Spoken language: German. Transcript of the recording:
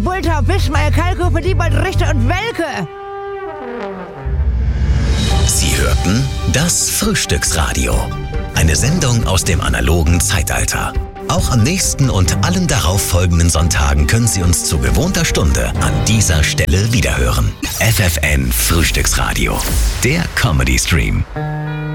Bultau, Bismarck, Kalkofe, Diebold, Richter und Welke. Sie hörten das Frühstücksradio. Eine Sendung aus dem analogen Zeitalter. Auch am nächsten und allen darauffolgenden Sonntagen können Sie uns zu gewohnter Stunde an dieser Stelle wiederhören. FFN Frühstücksradio, der Comedy Stream.